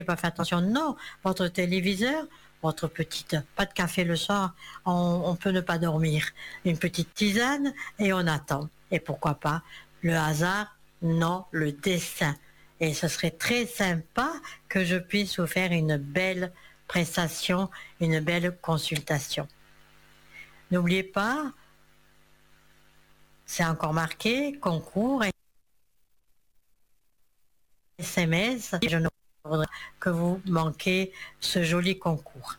pas fait attention. Non, votre téléviseur, votre petite, pas de café le soir, on peut ne pas dormir. Une petite tisane et on attend. Et pourquoi pas le hasard? Non, le destin. Et ce serait très sympa que je puisse vous faire une belle prestation, une belle consultation. N'oubliez pas, c'est encore marqué, concours et SMS. Je ne voudrais que vous manquez ce joli concours.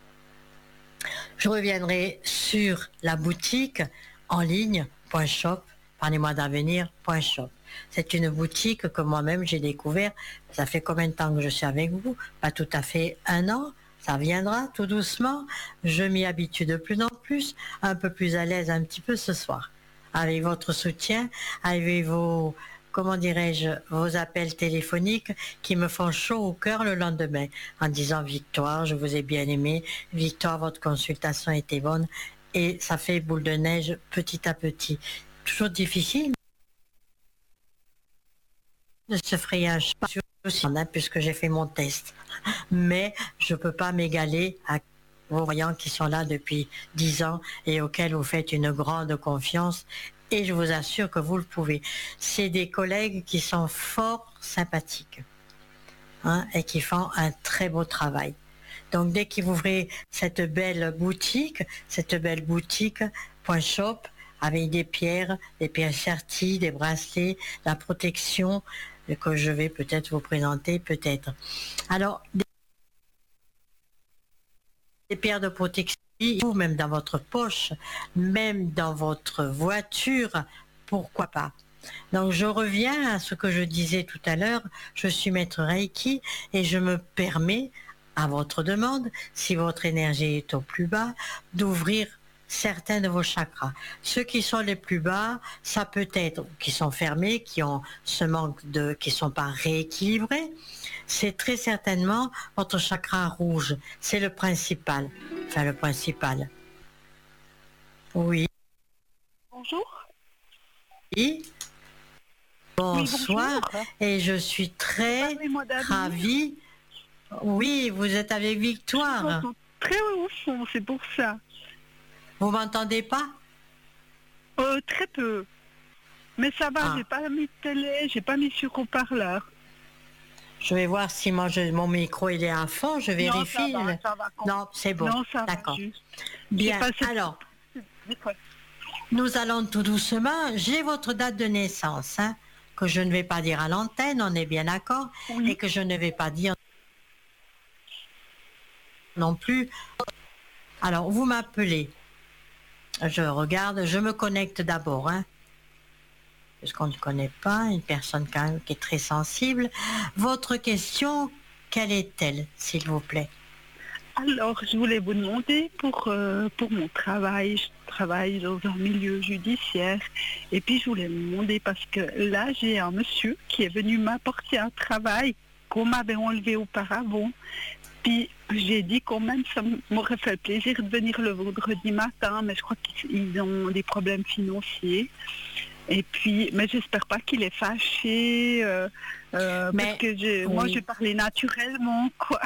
Je reviendrai sur la boutique en ligne .shop, parlez-moi d'avenir.shop. C'est une boutique que moi-même j'ai découvert. Ça fait combien de temps que je suis avec vous? Pas tout à fait 1 an. Ça viendra tout doucement. Je m'y habitue de plus en plus, un peu plus à l'aise un petit peu ce soir. Avec votre soutien, avec vos, comment dirais-je, vos appels téléphoniques qui me font chaud au cœur le lendemain en disant Victoire, je vous ai bien aimé, Victoire, votre consultation était bonne et ça fait boule de neige petit à petit. Toujours difficile de se frayer un chemin puisque j'ai fait mon test. Mais je ne peux pas m'égaler à vos voyants qui sont là depuis 10 ans et auxquels vous faites une grande confiance. Et je vous assure que vous le pouvez. C'est des collègues qui sont fort sympathiques et qui font un très beau travail. Donc dès qu'ils ouvrirez cette belle boutique .shop, avec des pierres serties, des bracelets, la protection que je vais peut-être vous présenter, peut-être. Alors, des pierres de protection, ou même dans votre poche, même dans votre voiture, pourquoi pas. Donc je reviens à ce que je disais tout à l'heure, je suis maître Reiki et je me permets, à votre demande, si votre énergie est au plus bas, d'ouvrir certains de vos chakras. Ceux qui sont les plus bas, ça peut être, qui sont fermés, qui ont ce manque de, qui sont pas rééquilibrés, c'est très certainement votre chakra rouge. C'est le principal. Enfin, le principal. Oui. Bonjour. Oui. Bonsoir. Oui, bonjour. Et je suis très ravie. Oui, vous êtes avec Victoire. Je très au fond, c'est pour ça. Vous m'entendez pas? Très peu. Mais ça va, j'ai pas mis de télé, j'ai pas mis sur haut-parleur. Je vais voir si mon micro il est à fond, je vérifie. Non, ça va, non, c'est bon. Non, ça d'accord. va juste. Bien, alors, nous allons tout doucement. J'ai votre date de naissance, que je ne vais pas dire à l'antenne, on est bien d'accord, et que je ne vais pas dire non plus. Alors, vous m'appelez. Je regarde, je me connecte d'abord, puisqu'on ne connaît pas, une personne quand même qui est très sensible. Votre question, quelle est-elle, s'il vous plaît? Alors, je voulais vous demander pour mon travail, je travaille dans un milieu judiciaire, et puis je voulais vous demander parce que là, j'ai un monsieur qui est venu m'apporter un travail qu'on m'avait enlevé auparavant. Puis j'ai dit quand même, ça m'aurait fait plaisir de venir le vendredi matin, mais je crois qu'ils ont des problèmes financiers. Et puis, mais j'espère pas qu'il est fâché, parce que moi j'ai parlé naturellement, quoi.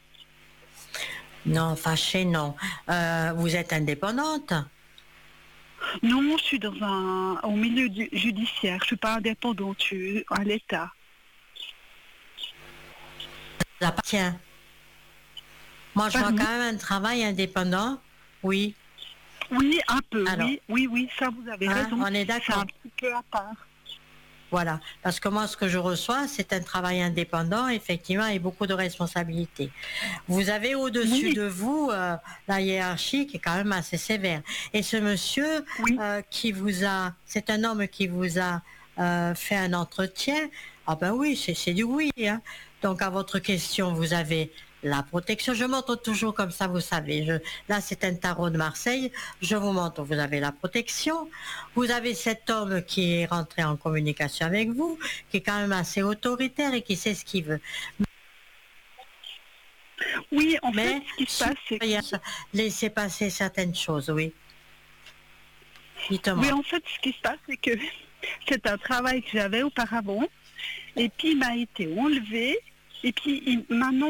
Non, fâché, non. Vous êtes indépendante? Non, je suis au milieu judiciaire, je suis pas indépendante, je suis à l'État. Ça appartient. Moi, je vois quand même un travail indépendant, oui. Oui, un peu, alors, oui, ça vous avez raison. On est d'accord. C'est un petit peu à part. Voilà, parce que moi, ce que je reçois, c'est un travail indépendant, effectivement, et beaucoup de responsabilités. Vous avez au-dessus de vous la hiérarchie qui est quand même assez sévère. Et ce monsieur qui vous a, c'est un homme qui vous a fait un entretien, ah ben oui, c'est du oui. Donc, à votre question, vous avez la protection. Je montre toujours comme ça, vous savez. Là, c'est un tarot de Marseille. Je vous montre, vous avez la protection. Vous avez cet homme qui est rentré en communication avec vous, qui est quand même assez autoritaire et qui sait ce qu'il veut. Oui, en fait, ce qui se passe, c'est que... Laissez passer certaines choses, oui. Dites-moi. Oui, en fait, ce qui se passe, c'est que c'est un travail que j'avais auparavant, et puis il m'a été enlevé, et puis maintenant,